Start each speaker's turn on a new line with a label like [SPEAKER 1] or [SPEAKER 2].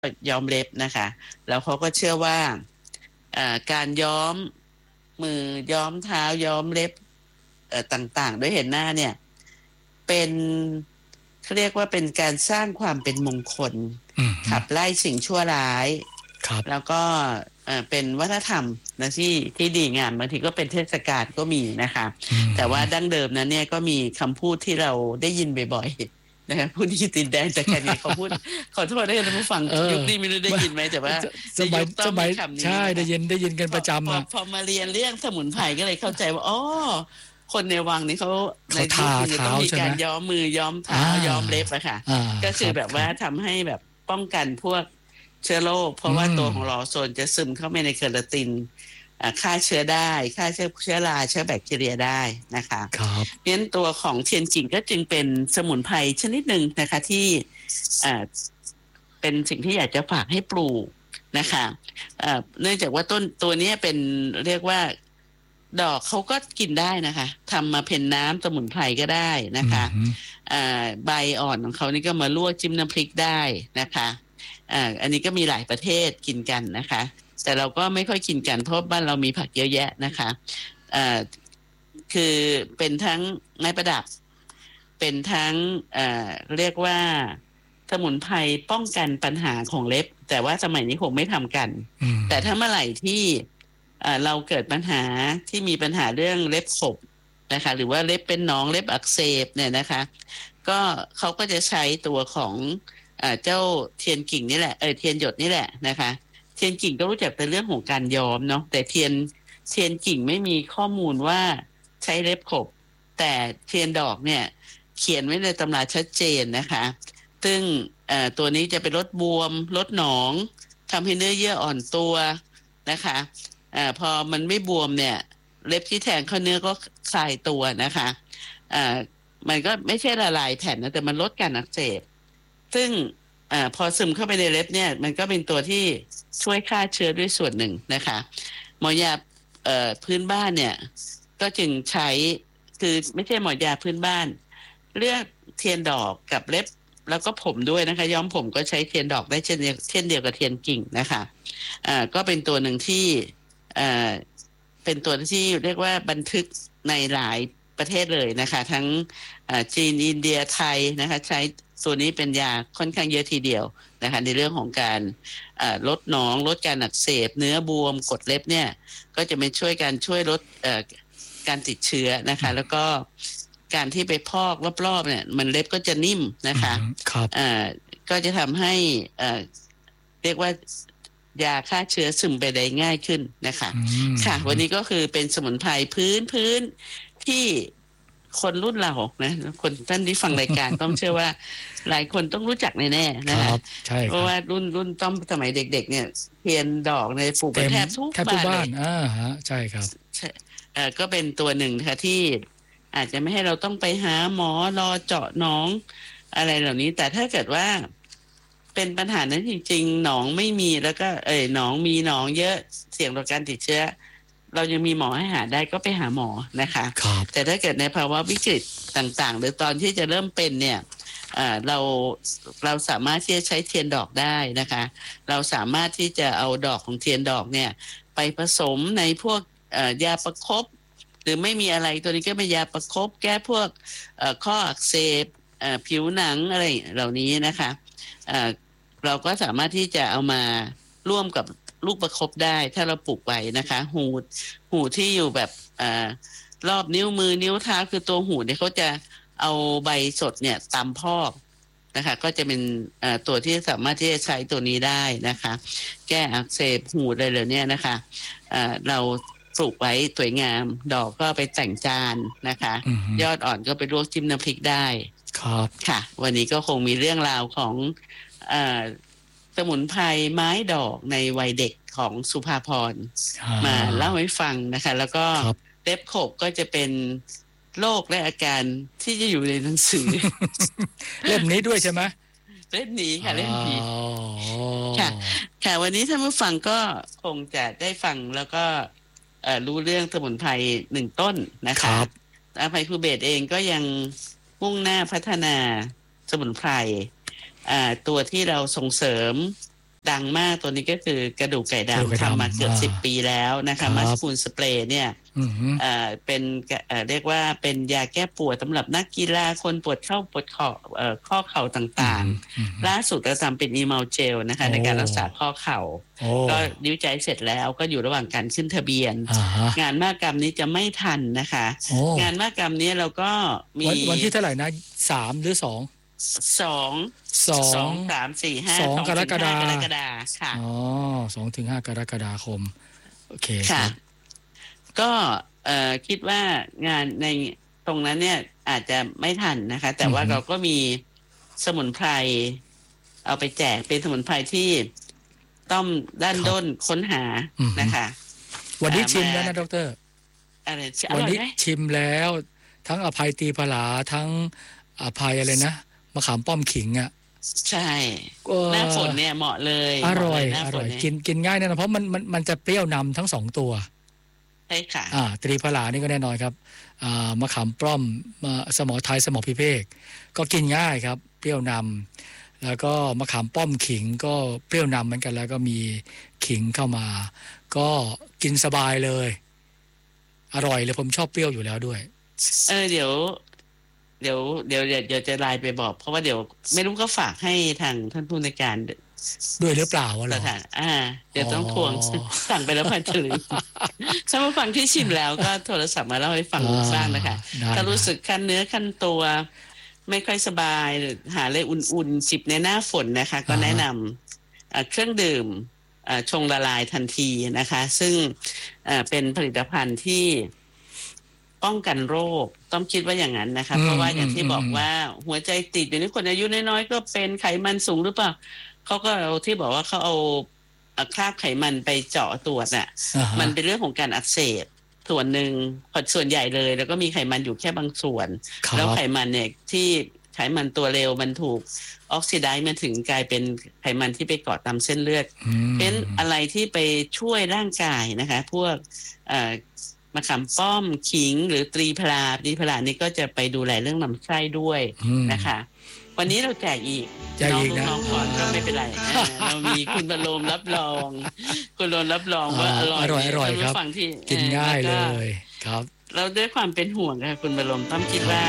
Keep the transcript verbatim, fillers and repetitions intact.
[SPEAKER 1] ย้อมเล็บนะคะแล้วเขาก็เชื่อว่าการย้อมมือย้อมเท้าย้อมเล็บต่างๆด้วยเห็นหน้าเนี่ยเป็นเขาเรียกว่าเป็นการสร้างความเป็นมงคลขับไล่สิ่งชั่วร้ายแล้วก็เป็นวัฒนธรรมนะที่ที่ดีงามบางทีก็เป็นเทศกาลก็มีนะคะแต่ว่าดั้งเดิมนั้นเนี่ยก็มีคำพูดที่เราได้ยินบ่อยๆนะคะพูดที่ติดแดงแต่แค่นี้เขาพูดขอโทษด้วยท่านผู้ฟังยุคนี้ไม่รู้ได้ยินไหมแต่ว่า
[SPEAKER 2] สมัยสมัยใช่ได้ยินได้ยินกันประจำ
[SPEAKER 1] พอพอมาเรียนเรื่องสมุนไพรก็เลยเข้าใจว่าอ๋อคนในวังนี้เขาในยุคนี้ต้องมีการย้อมมือย้อมเท้าย้อมเล็บอะค่ะก็คือแบบว่าทำให้แบบป้องกันพวกเชื้อโรคเพราะว่าตัวของลอโซนจะซึมเข้าไปในเคอราตินฆ่าเชื้อได้ฆ่าเชื้อเชื้อราเชื้อแบคทีเรียได้นะคะครับเพราะฉะนั้นตัวของเทียนจิ่งก็จึงเป็นสมุนไพรชนิดหนึ่งนะคะที่เป็นสิ่งที่อยากจะฝากให้ปลูกนะคะเนื่องจากว่าต้นตัวนี้เป็นเรียกว่าดอกเขาก็กินได้นะคะทำมาเป็นน้ำสมุนไพรก็ได้นะคะใบอ่อนของเขานี่ก็มาลวกจิ้มน้ำพริกได้นะคะอันนี้ก็มีหลายประเทศกินกันนะคะแต่เราก็ไม่ค่อยกินกันเพราะบ้านเรามีผักเยอะแยะนะคะคือเป็นทั้งไม้ประดับเป็นทั้งเรียกว่าสมุนไพรป้องกันปัญหาของเล็บแต่ว่าสมัยนี้คงไม่ทำกันแต่ถ้าเมื่อไหร่ที่เราเกิดปัญหาที่มีปัญหาเรื่องเล็บขบนะคะหรือว่าเล็บเป็นหนองเล็บอักเสบเนี่ยนะคะก็เขาก็จะใช้ตัวของเจ้าเทียนกิ่งนี่แหละเออเทียนหยดนี่แหละนะคะเทียนกิ่งก็รู้จักแต่เรื่องของการย้อมเนาะแต่เทียนเทียนกิ่งไม่มีข้อมูลว่าใช้เล็บขบแต่เทียนดอกเนี่ยเขียนไว้ในตำราชัดเจนนะคะซึ่งตัวนี้จะเป็นลดบวมลดหนองทำให้เนื้อเยื่ออ่อนตัวนะคะอ่าพอมันไม่บวมเนี่ยเล็บที่แทงเข้าเนื้อก็คลายตัวนะคะอ่ามันก็ไม่ใช่ละลายแผ่นนะแต่มันลดการอักเสบซึ่งอ่าพอซึมเข้าไปในเล็บเนี่ยมันก็เป็นตัวที่ช่วยฆ่าเชื้อด้วยส่วนหนึ่งนะคะหมอยาเอ่อพื้นบ้านเนี่ยก็จึงใช้คือไม่ใช่หมอยาพื้นบ้านเลือกเทียนดอกกับเล็บแล้วก็ผมด้วยนะคะย้อมผมก็ใช้เทียนดอกได้เช่นเดียวเช่นเดียวกับเทียนกิ่งนะคะอ่าก็เป็นตัวหนึ่งที่อ่าเป็นตัวที่เรียกว่าบันทึกในหลายประเทศเลยนะคะทั้งจีนอินเดียไทยนะคะใช้ตัวนี้เป็นยาค่อนข้างเยอะทีเดียวนะคะในเรื่องของการลดหนองลดการอักเสบเนื้อบวมกดเล็บเนี่ยก็จะมาช่วยการช่วยลดการติดเชื้อนะคะแล้วก็การที่ไปพอกรอบๆเนี่ยมันเล็บก็จะนิ่มนะคะครับอ่าก็จะทำให้อ่าเรียกว่ายาฆ่าเชื้อซึมไปได้ง่ายขึ้นนะคะค่ะวันนี้ก็คือเป็นสมุนไพรพื้นพื้นที่คนรุ่นเรานะคนท่านที่ฟังรายการต้องเชื่อว่าหลายคนต้องรู้จักแน่ๆนะคะเพราะว่ารุ่นรุ่นต้อมสมัยเด็กๆเนี่ยเทียนดอกในปลูกแทบทุกบ้านเลยอ่าฮะใช่ครับใช่เอ่อก็เป็นตัวหนึ่งค่ะที่อาจจะไม่ให้เราต้องไปหาหมอรอเจาะหนองอะไรเหล่านี้แต่ถ้าเกิดว่าเป็นปัญหานั้นจริงๆหนองไม่มีแล้วก็เอ่ยหนองมีหนองเยอะเสี่ยงต่อการติดเชื้อเรายังมีหมอให้หาได้ก็ไปหาหมอนะคะแต่ถ้าเกิดในภาวะวิกฤตต่างๆหรือตอนที่จะเริ่มเป็นเนี่ยเราเราสามารถที่จะใช้เทียนดอกได้นะคะเราสามารถที่จะเอาดอกของเทียนดอกเนี่ยไปผสมในพวกยาประคบหรือไม่มีอะไรตัวนี้ก็เป็นยาประคบแก้พวกข้ออักเสบผิวหนังอะไรเหล่านี้นะคะเราก็สามารถที่จะเอามาร่วมกับลูกประคบได้ถ้าเราปลูกไว้นะคะหูดหูที่อยู่แบบอรอบนิ้วมือนิ้วเท้าคือตัวหูเนี่ยเขาจะเอาใบสดเนี่ยตำพอกนะคะก็จะเป็นตัวที่สามารถที่จะใช้ตัวนี้ได้นะคะแก้อักเสบหูอะไรเหล่านี้นะคะเราปลูกไว้สวยงามดอกก็ไปแต่งจานนะคะยอดอ่อนก็ไปลวกจิ้มน้ำพริกได้ครับค่ะวันนี้ก็คงมีเรื่องราวของสมุนไพรไม้ดอกในวัยเด็กของสุภาพรมาเล่าให้ฟังนะคะแล้วก็เล็บขบก็จะเป็นโรคและอาการที่จะอยู่ในหนังสือ
[SPEAKER 2] เล่มนี้ด้วยใช่ไหม
[SPEAKER 1] เล่มนี้ค่ะเล่มนี้ค่ะค่ะวันนี้ท่านผู้ฟังก็คงจะได้ฟังแล้วก็รู้เรื่องสมุนไพรหนึ่งต้นนะคะอภัยภูเบศเองก็ยังมุ่งหน้าพัฒนาสมุนไพรตัวที่เราส่งเสริมดังมากตัวนี้ก็คือกระดูกไก่ดำทำมาเกือบสิบปีแล้วนะคะมัสคูลสเปรย์เนี่ยเอ่อเป็นเอ่อเรียกว่าเป็นยาแก้ปวดสำหรับนักกีฬาคนปวดเข้าปวดข้อเอ่อข้อเข่าต่างๆล่าสุดเราทำเป็นอีมัลเจลนะคะในการรักษาข้อเข่าก็วิจัยเสร็จแล้วก็อยู่ระหว่างการขึ้นทะเบียนงานมหกรรมนี้จะไม่ทันนะคะงานมหกรรมนี้เราก็มี
[SPEAKER 2] วันที่เท่าไหร่นะสามหรือสอง
[SPEAKER 1] สองสองสองสามสี่ห้า
[SPEAKER 2] สองกรกฎาคม
[SPEAKER 1] ค่ะ
[SPEAKER 2] อ๋อสองถึงห้ากรกฎาคมโอเค
[SPEAKER 1] ค่ะก็เอ่อคิดว่างานในตรงนั้นเนี่ยอาจจะไม่ทันนะคะแต่ว่าเราก็มีสมุนไพรเอาไปแจกเป็นสมุนไพรที่ต้องด้านด้นค้นหานะคะ
[SPEAKER 2] วันนี้ชิมแล้วนะดร.
[SPEAKER 1] อะไร
[SPEAKER 2] วันนี้ชิมแล้วทั้งอภัยตีผลาทั้งอภัยอะไรนะมะขามป้อมขิงอ่ะ
[SPEAKER 1] ใช่หน้าฝนเนี่ยเหมาะเลย
[SPEAKER 2] อร่อยอร่อยกินกินง่ายแน่นอนเพราะมันมันมันจะเปรี้ยวนำทั้งสองตัว
[SPEAKER 1] ใช่ค่ะ
[SPEAKER 2] อ่าตรีผลานี่ก็แน่นอนครับอ่ามะขามป้อมสมอไทยสมอพิเภกก็กินง่ายครับเปรี้ยวนำแล้วก็มะขามป้อมขิงก็เปรี้ยวนำเหมือนกันแล้วก็มีขิงเข้ามาก็กินสบายเลยอร่อยเลยผมชอบเปรี้ยวอยู่แล้วด้วย
[SPEAKER 1] เออเดี๋ยวเดี๋ยวเดี๋ยวเดี๋ยวจะไลน์ไปบอกเพราะว่าเดี๋ยวไม่รู้ก็ฝากให้ทางท่านผู้ในการ
[SPEAKER 2] ด้วยหรือเปล่าวะ
[SPEAKER 1] สถานอ่าเดี๋ยวต้องทวงสั่งไปแล้วพันฉลืมถ้ามาฟังที่ชิมแล้วก็โทรศัพท์มาเล่าให้ฟังบ้างนะคะถ้ารู้สึกคันเนื้อคันตัวไม่ค่อยสบายหรือหาอะไรอุ่นๆจิบในหน้าฝนนะคะก็แนะนำเครื่องดื่มชงละลายทันทีนะคะซึ่งเป็นผลิตภัณฑ์ที่ป้องกันโรคต้องคิดว่าอย่างนั้นนะคะเพราะว่าอย่างที่บอกว่าหัวใจติดอยู่ในคนอายุน้อยๆก็เป็นไขมันสูงหรือเปล่าเขาก็เอาที่บอกว่าเขาเอาคราบไขมันไปเจาะตรวจน่ะ uh-huh. มันเป็นเรื่องของการอักเสบส่วนหนึ่งส่วนใหญ่เลยแล้วก็มีไขมันอยู่แค่บางส่วนแล้วไขมันเนี่ยที่ไขมันตัวเร็วมันถูกออกซิไดซ์มันถึงกลายเป็นไขมันที่ไปเกาะตามเส้นเลือดเป็นอะไรที่ไปช่วยร่างกายนะคะพวกมะขามป้อมขิงหรือตรีพลาตรีพลานี่ก็จะไปดูแลเรื่องลำไส้ด้วยนะคะวันนี้เราแจกอีกน้องน้องก่อนก็ไม่เป็นไรเรามีคุณบรมรับรองคุณบรมรับรองว่าอร่อย
[SPEAKER 2] อร่อยครับกินง่ายเลยครับเรา
[SPEAKER 1] ด้วยความเป็นห่วงค่ะคุณบรมต้องคิดว่า